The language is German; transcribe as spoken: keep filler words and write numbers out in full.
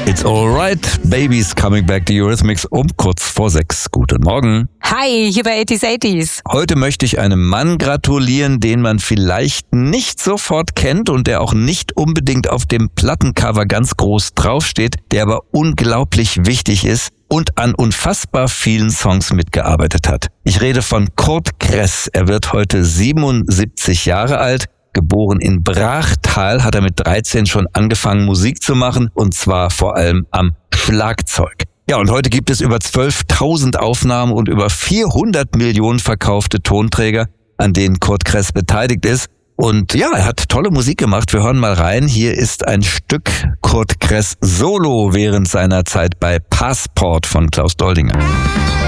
It's alright, Baby's coming back to Eurythmics um kurz vor sechs. Guten Morgen. Hi, hier bei achtzig achtziger. Heute möchte ich einem Mann gratulieren, den man vielleicht nicht sofort kennt und der auch nicht unbedingt auf dem Plattencover ganz groß draufsteht, der aber unglaublich wichtig ist und an unfassbar vielen Songs mitgearbeitet hat. Ich rede von Kurt Kress. Er wird heute siebenundsiebzig Jahre alt. Geboren in Brachtal, hat er mit dreizehn schon angefangen, Musik zu machen, und zwar vor allem am Schlagzeug. Ja, und heute gibt es über zwölftausend Aufnahmen und über vierhundert Millionen verkaufte Tonträger, an denen Kurt Kress beteiligt ist. Und ja, er hat tolle Musik gemacht. Wir hören mal rein. Hier ist ein Stück Kurt Kress Solo während seiner Zeit bei Passport von Klaus Doldinger.